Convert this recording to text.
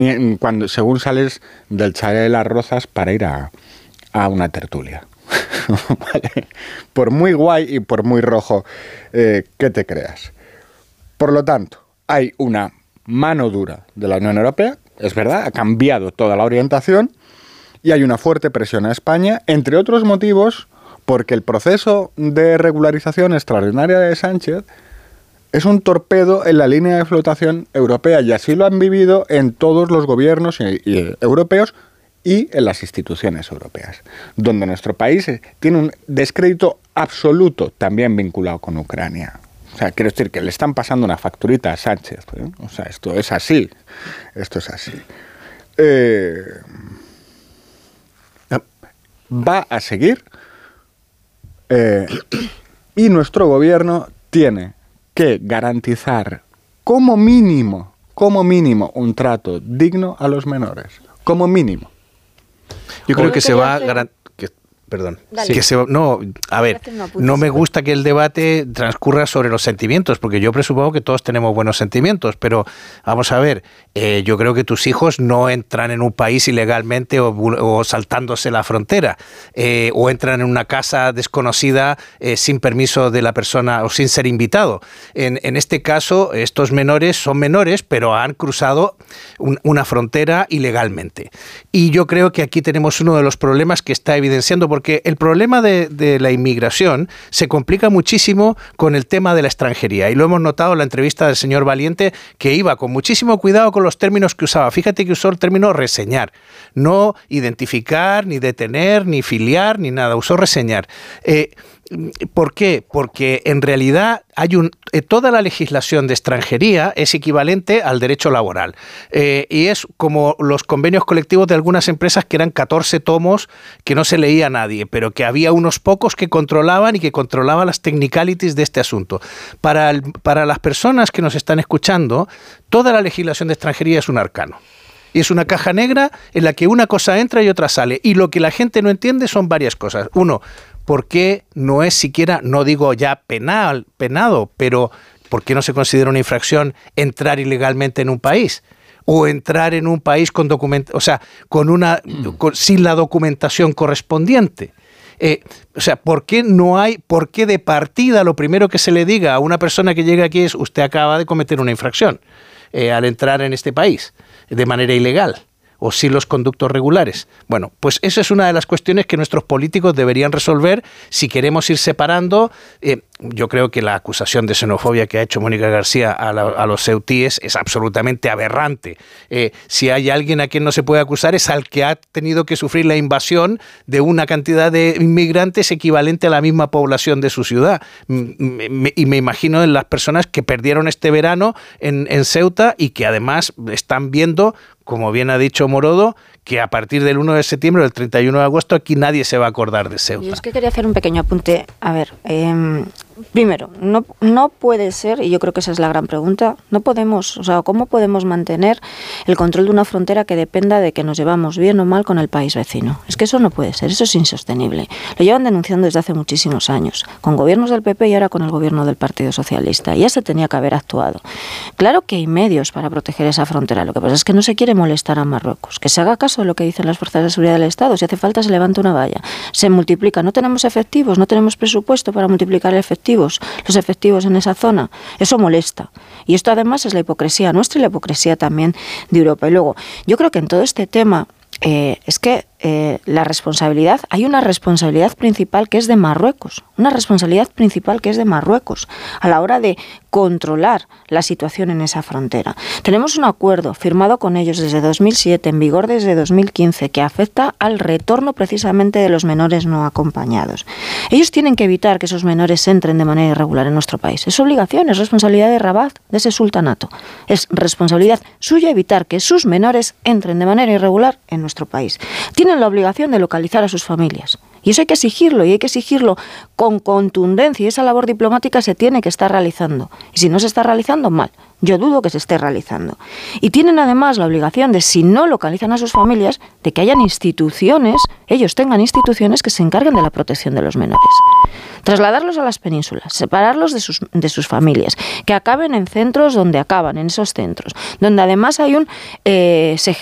según sales del chalet de las Rozas para ir a una tertulia. ¿Vale? Por muy guay y por muy rojo que te creas. Por lo tanto, hay una mano dura de la Unión Europea, es verdad, ha cambiado toda la orientación y hay una fuerte presión a España, entre otros motivos, porque el proceso de regularización extraordinaria de Sánchez es un torpedo en la línea de flotación europea y así lo han vivido en todos los gobiernos europeos y en las instituciones europeas, donde nuestro país tiene un descrédito absoluto también vinculado con Ucrania. O sea, quiero decir que le están pasando una facturita a Sánchez, ¿eh? O sea, esto es así. Va a seguir y nuestro gobierno tiene que garantizar como mínimo un trato digno a los menores, como mínimo. Yo creo que se va a garantizar. Perdón. Sí. No me gusta que el debate transcurra sobre los sentimientos, porque yo presupongo que todos tenemos buenos sentimientos, pero vamos a ver, yo creo que tus hijos no entran en un país ilegalmente o saltándose la frontera, o entran en una casa desconocida sin permiso de la persona o sin ser invitado. En este caso, estos menores son menores, pero han cruzado una frontera ilegalmente. Y yo creo que aquí tenemos uno de los problemas que está evidenciando, porque el problema de la inmigración se complica muchísimo con el tema de la extranjería, y lo hemos notado en la entrevista del señor Valiente, que iba con muchísimo cuidado con los términos que usaba. Fíjate que usó el término reseñar, no identificar, ni detener, ni filiar, ni nada, usó reseñar. ¿Por qué? Porque en realidad toda la legislación de extranjería es equivalente al derecho laboral, y es como los convenios colectivos de algunas empresas, que eran 14 tomos que no se leía a nadie, pero que había unos pocos que controlaban y que controlaban las technicalities de este asunto. Para las personas que nos están escuchando, toda la legislación de extranjería es un arcano. Y es una caja negra en la que una cosa entra y otra sale. Y lo que la gente no entiende son varias cosas. Uno, ¿por qué no es siquiera, no digo ya penado, pero ¿por qué no se considera una infracción entrar ilegalmente en un país? O entrar en un país con sin la documentación correspondiente. ¿Por qué de partida lo primero que se le diga a una persona que llega aquí es: usted acaba de cometer una infracción al entrar en este país de manera ilegal, o sin los conductos regulares? Bueno, pues esa es una de las cuestiones que nuestros políticos deberían resolver si queremos ir separando. Yo creo que la acusación de xenofobia que ha hecho Mónica García a los ceutíes es absolutamente aberrante. Si hay alguien a quien no se puede acusar, es al que ha tenido que sufrir la invasión de una cantidad de inmigrantes equivalente a la misma población de su ciudad. Y me imagino en las personas que perdieron este verano en Ceuta, y que además están viendo, como bien ha dicho Morodo, que a partir del 1 de septiembre o del 31 de agosto aquí nadie se va a acordar de Ceuta. Yo es que quería hacer un pequeño apunte. A ver, primero, no puede ser, y yo creo que esa es la gran pregunta, ¿cómo podemos mantener el control de una frontera que dependa de que nos llevamos bien o mal con el país vecino? Es que eso no puede ser, eso es insostenible. Lo llevan denunciando desde hace muchísimos años, con gobiernos del PP y ahora con el gobierno del Partido Socialista. Ya se tenía que haber actuado. Claro que hay medios para proteger esa frontera, lo que pasa es que no se quiere molestar a Marruecos. Que se haga caso de lo que dicen las fuerzas de seguridad del Estado. Si hace falta, se levanta una valla, se multiplica. No tenemos efectivos, no tenemos presupuesto para multiplicar los efectivos en esa zona. Eso molesta. Y esto además es la hipocresía nuestra y la hipocresía también de Europa. Y luego, yo creo que en todo este tema es que hay una responsabilidad principal que es de Marruecos, a la hora de controlar la situación en esa frontera. Tenemos un acuerdo firmado con ellos desde 2007, en vigor desde 2015, que afecta al retorno precisamente de los menores no acompañados. Ellos tienen que evitar que esos menores entren de manera irregular en nuestro país. Es obligación, es responsabilidad de Rabat, de ese sultanato. Es responsabilidad suya evitar que sus menores entren de manera irregular en nuestro país. Tienen la obligación de localizar a sus familias. Y eso hay que exigirlo, y hay que exigirlo con contundencia, y esa labor diplomática se tiene que estar realizando. Y si no se está realizando, mal. yo dudo que se esté realizando. Y tienen además la obligación de, si no localizan a sus familias, de que hayan instituciones, ellos tengan instituciones que se encarguen de la protección de los menores. Trasladarlos a las penínsulas, separarlos de sus familias, que acaben en centros donde acaban, en esos centros, donde además hay se